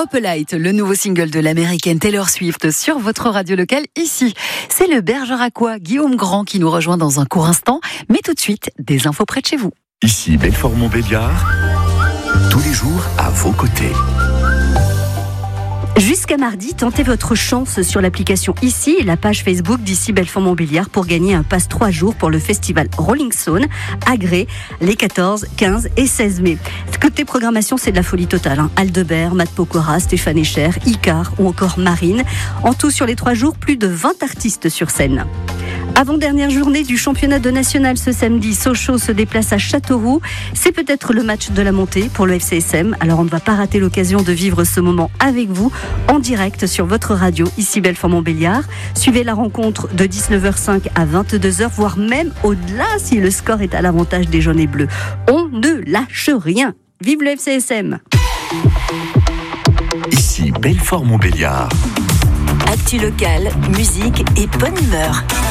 Opalite, le nouveau single de l'américaine Taylor Swift sur votre radio locale ici. C'est le Bergeracois Guillaume Grand qui nous rejoint dans un court instant, mais tout de suite, des infos près de chez vous. Ici Belfort-Montbéliard, tous les jours à vos côtés. Jusqu'à mardi, tentez votre chance sur l'application Ici et la page Facebook d'Ici Belfort-Montbéliard pour gagner un pass 3 jours pour le festival Rolling Stone à Grès les 14, 15 et 16 mai. Côté programmation, c'est de la folie totale. Aldebert, Matt Pokora, Stéphane Echer, Icar ou encore Marine. En tout, sur les 3 jours, plus de 20 artistes sur scène. Avant-dernière journée du championnat de national ce samedi, Sochaux se déplace à Châteauroux. C'est peut-être le match de la montée pour le FCSM. Alors on ne va pas rater l'occasion de vivre ce moment avec vous en direct sur votre radio, ici Belfort-Montbéliard. Suivez la rencontre de 19h05 à 22h, voire même au-delà si le score est à l'avantage des jaunes et bleus. On ne lâche rien. Vive le FCSM! Ici Belfort-Montbéliard. Actu locale, musique et bonne humeur.